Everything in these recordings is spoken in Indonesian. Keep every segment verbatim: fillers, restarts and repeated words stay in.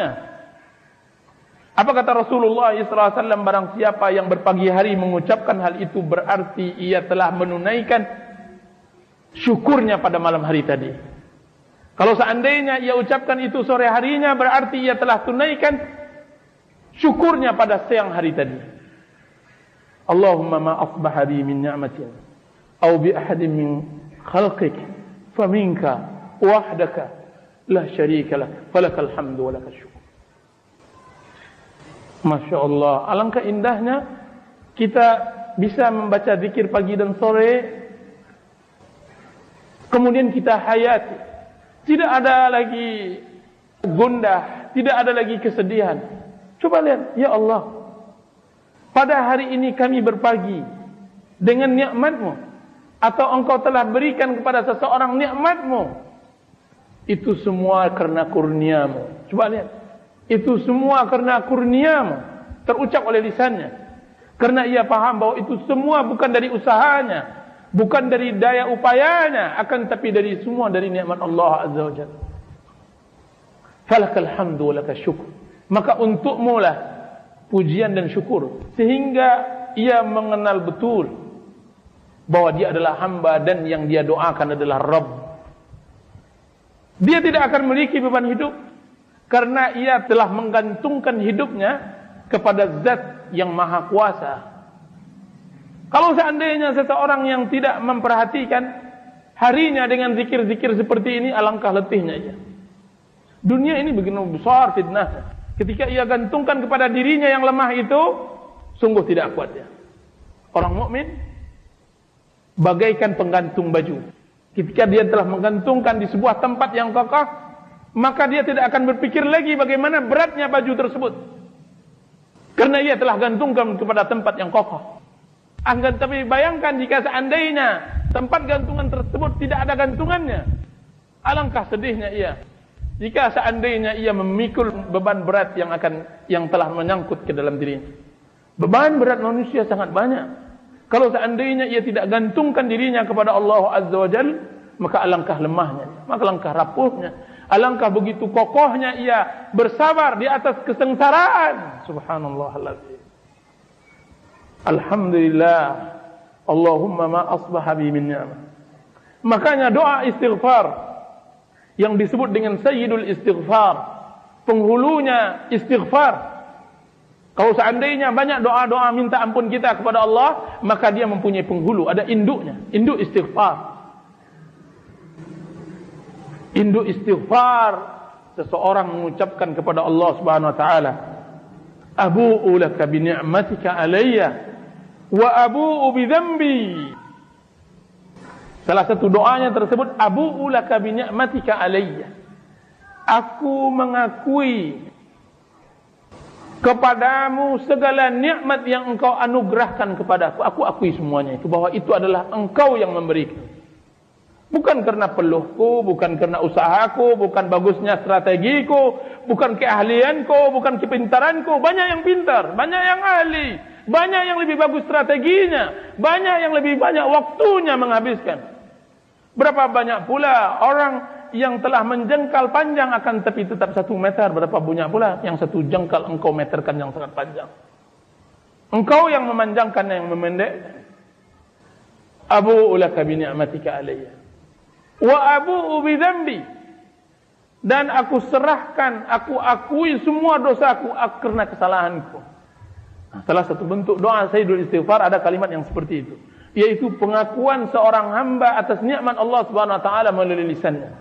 hambanya. Apa kata Rasulullah sallallahu alaihi wasallam, barang siapa yang berpagi hari mengucapkan hal itu berarti ia telah menunaikan syukurnya pada malam hari tadi. Kalau seandainya ia ucapkan itu sore harinya berarti ia telah tunaikan syukurnya pada siang hari tadi. Allahumma ma asbaha bi min ni'matin aw bi ahadin min khalqik faminka wahdaka la syarika lak falakal hamdu wa lakal syukur. Masya Allah, alangkah indahnya kita bisa membaca zikir pagi dan sore, kemudian kita hayati. Tidak ada lagi gundah, tidak ada lagi kesedihan. Coba lihat, ya Allah, pada hari ini kami berpagi dengan nikmat-Mu, atau Engkau telah berikan kepada seseorang nikmat-Mu. Itu semua karena kurnia-Mu. Coba lihat. Itu semua karena kurnia-Mu, terucap oleh lisannya. Karena ia paham bahwa itu semua bukan dari usahanya, bukan dari daya upayanya, akan tapi dari semua dari nikmat Allah Azza wa Jalla. Falakal hamdu wa lakal syukur. Maka untukmu lah pujian dan syukur, sehingga ia mengenal betul bahwa dia adalah hamba dan yang dia doakan adalah Rabb. Dia tidak akan memiliki beban hidup karena ia telah menggantungkan hidupnya kepada Zat yang Maha Kuasa. Kalau seandainya seseorang yang tidak memperhatikan harinya dengan zikir-zikir seperti ini, alangkah letihnya ia. Dunia ini begitu besar fitnah. Ketika ia gantungkan kepada dirinya yang lemah itu, sungguh tidak kuat dia. Orang mukmin bagaikan penggantung baju. Ketika dia telah menggantungkan di sebuah tempat yang kokoh, maka dia tidak akan berpikir lagi bagaimana beratnya baju tersebut. Karena ia telah gantungkan kepada tempat yang kokoh. Akan tapi bayangkan jika seandainya tempat gantungan tersebut tidak ada gantungannya. Alangkah sedihnya ia. Jika seandainya ia memikul beban berat yang akan yang telah menyangkut ke dalam dirinya. Beban berat manusia sangat banyak. Kalau seandainya ia tidak gantungkan dirinya kepada Allah Azza wa Jalla, maka alangkah lemahnya, maka alangkah rapuhnya, alangkah begitu kokohnya ia bersabar di atas kesengsaraan. Subhanallahal-azim. Alhamdulillah. Allahumma ma asbaha bi min ni'mah. Makanya doa istighfar yang disebut dengan sayyidul istighfar, penghulunya istighfar. Kalau seandainya banyak doa-doa minta ampun kita kepada Allah, maka dia mempunyai penghulu, ada induknya, induk istighfar. Induk istighfar, seseorang mengucapkan kepada Allah Subhanahu wa taala, abu'u laka bi ni'matika alayya wa abu'u bi dhanbi. Salah satu doanya tersebut, abu'u laka bi ni'matika alayya. Aku mengakui kepadamu segala nikmat yang engkau anugerahkan kepadaku. Aku akui semuanya itu, bahwa itu adalah engkau yang memberikan. Bukan karena peluhku, bukan karena usahaku, bukan bagusnya strategiku, bukan keahlianku, bukan kepintaranku. Banyak yang pintar, banyak yang ahli, banyak yang lebih bagus strateginya, banyak yang lebih banyak waktunya menghabiskan. Berapa banyak pula orang yang telah menjengkal panjang akan tapi tetap satu meter. Berapa banyak pula yang satu jengkal engkau meterkan yang sangat panjang. Engkau yang memanjangkan yang memendek. Abu'u laka bi ni'matika alayya wa abu'u bi dhanbi. Dan aku serahkan, aku akui semua dosaku karena kesalahanku. Nah, salah satu bentuk doa sayyidul istighfar ada kalimat yang seperti itu, yaitu pengakuan seorang hamba atas nikmat Allah Subhanahu wa taala melalui lisannya.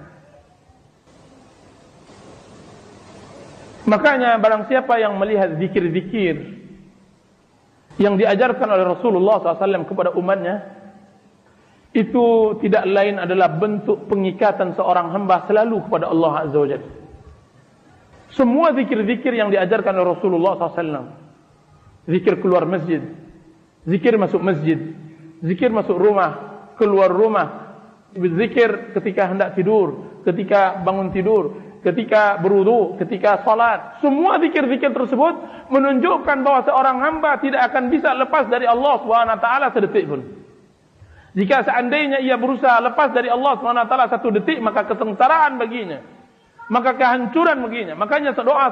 Makanya barang siapa yang melihat zikir-zikir yang diajarkan oleh Rasulullah shallallahu alaihi wasallam kepada umatnya, itu tidak lain adalah bentuk pengikatan seorang hamba selalu kepada Allah Azza wa Jalla. Semua zikir-zikir yang diajarkan oleh Rasulullah shallallahu alaihi wasallam, zikir keluar masjid, zikir masuk masjid, zikir masuk rumah, keluar rumah, zikir ketika hendak tidur, ketika bangun tidur, ketika berwudu, ketika salat. Semua zikir-zikir tersebut menunjukkan bahwa seorang hamba tidak akan bisa lepas dari Allah Subhanahu wa taala sedetik pun. Jika seandainya ia berusaha lepas dari Allah Subhanahu wa taala satu detik, maka kesengsaraan baginya, maka kehancuran baginya. Makanya doa